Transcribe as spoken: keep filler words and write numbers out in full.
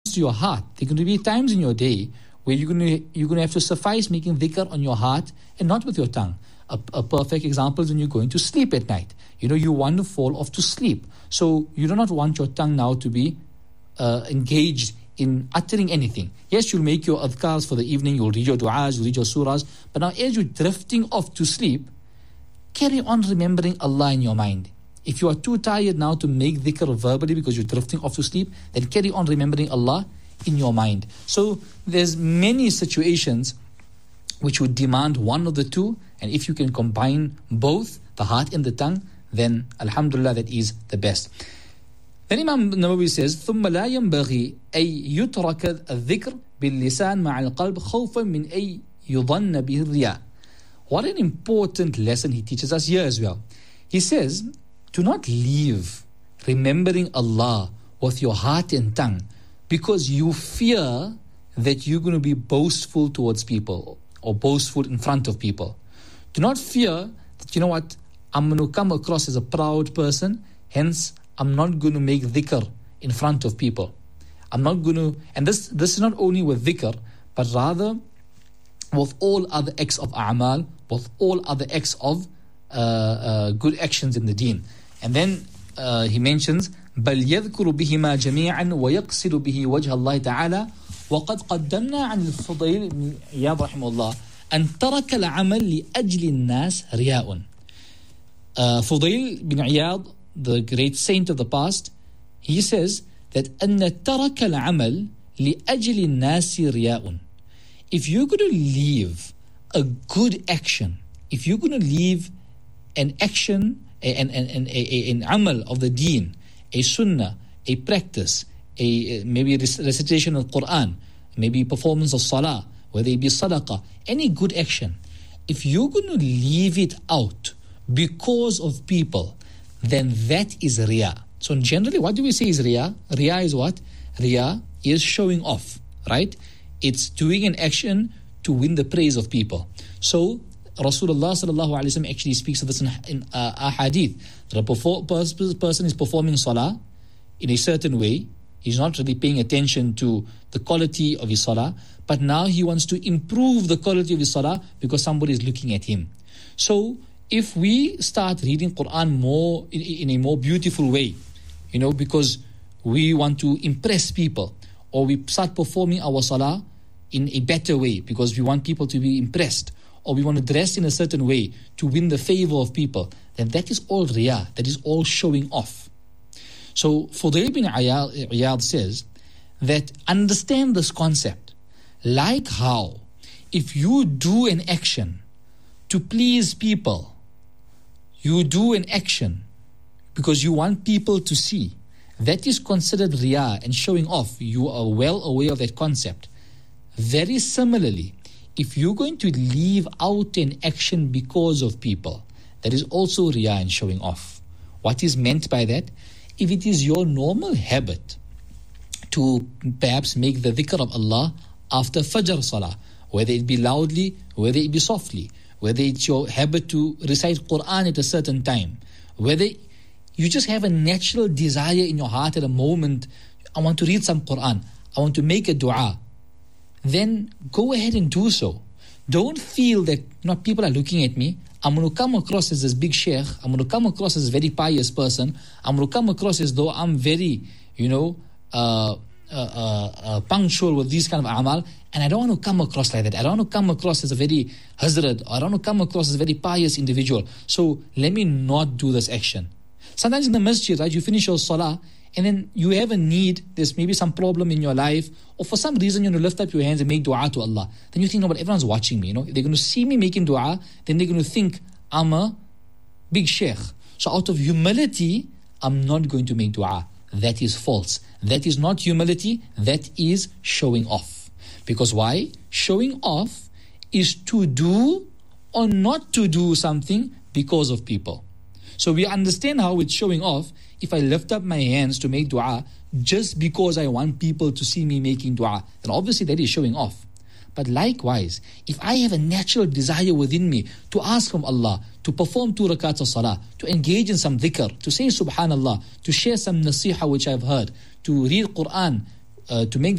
to your heart. There are going to be times in your day where you're going to, you're going to have to suffice making dhikr on your heart and not with your tongue. A, a perfect example is when you're going to sleep at night. You know, you want to fall off to sleep. So you do not want your tongue now to be uh, engaged in uttering anything. Yes, you'll make your adhkars for the evening, you'll read your du'as, you'll read your surahs, but now as you're drifting off to sleep, carry on remembering Allah in your mind. If you are too tired now to make dhikr verbally because you're drifting off to sleep, then carry on remembering Allah in your mind. So there's many situations which would demand one of the two, and if you can combine both, the heart and the tongue, then alhamdulillah, that is the best. Then Imam Nawawi says, ثُمَّ لَا يَنْبَغِي أَن يُتْرَكَ الذِّكْرِ بِاللِّسَانِ مَعَ الْقَلْبِ خَوْفًا مِنْ أَن يُظَنَّ بِهِ الرِّيَاءِ. What an important lesson he teaches us here as well. He says, do not leave remembering Allah with your heart and tongue because you fear that you're going to be boastful towards people or boastful in front of people. Do not fear that, you know what, I'm going to come across as a proud person, hence I'm not going to make dhikr in front of people. I'm not going to, and this this is not only with dhikr, but rather with all other acts of a'mal, with all other acts of uh, uh, good actions in the deen. And then uh, he mentions, بَلْ يَذْكُرُ بِهِمَا جَمِيعًا وَيَقْصِدُ بِهِ وَجْهَ اللَّهِ تَعَالَى وَقَدْ قَدَّمْنَا عَنِ الفضيل بن عياض رحمه الله أن ترك العمل لأجل الناس رياء. Uh, Fudail bin Iyad, the great saint of the past, he says that أن ترك العمل لأجل الناس رياء. If you're going to leave a good action, if you're going to leave an action, an, an, an, an amal of the deen, a sunnah, a practice, a maybe a recitation of Quran, maybe performance of salah, whether it be sadaqah, any good action, if you're going to leave it out because of people, then that is riya. So generally, what do we say is riya? Riya is what? Riya is showing off, right? It's doing an action to win the praise of people. So Rasulullah sallallahu alaihi wasallam actually speaks of this in, in uh, ahadith. The perfor- pers- person is performing salah in a certain way. He's not really paying attention to the quality of his salah, but now he wants to improve the quality of his salah because somebody is looking at him. So if we start reading Quran more in, in a more beautiful way, you know, because we want to impress people, or we start performing our salah in a better way because we want people to be impressed, or we want to dress in a certain way to win the favor of people, then that is all riyah, that is all showing off. So Fudail bin Iyad says that understand this concept, like how if you do an action to please people, you do an action because you want people to see, that is considered riyah and showing off. You are well aware of that concept. Very similarly, if you're going to leave out an action because of people, that is also riyah and showing off. What is meant by that? If it is your normal habit to perhaps make the dhikr of Allah after Fajr Salah, whether it be loudly, whether it be softly, whether it's your habit to recite Quran at a certain time, whether you just have a natural desire in your heart at a moment, I want to read some Quran, I want to make a dua, then go ahead and do so. Don't feel that, you know, people are looking at me, I'm going to come across as this big sheikh, I'm going to come across as a very pious person, I'm going to come across as though I'm very, you know, uh, uh, uh, uh, punctual with these kind of amal, and I don't want to come across like that. I don't want to come across as a very hazrat, or I don't want to come across as a very pious individual. So let me not do this action. Sometimes in the masjid, right, you finish your salah, and then you have a need, there's maybe some problem in your life, or for some reason you want to lift up your hands and make dua to Allah. Then you think, no, but everyone's watching me, you know, they're going to see me making dua, then they're going to think I'm a big sheikh. So out of humility, I'm not going to make dua. That is false. That is not humility, that is showing off. Because why? Showing off is to do or not to do something because of people. So we understand how it's showing off if I lift up my hands to make dua just because I want people to see me making dua. Then obviously that is showing off. But likewise, if I have a natural desire within me to ask from Allah, to perform two rakats of salah, to engage in some dhikr, to say subhanallah, to share some nasiha which I've heard, to read Quran, uh, to make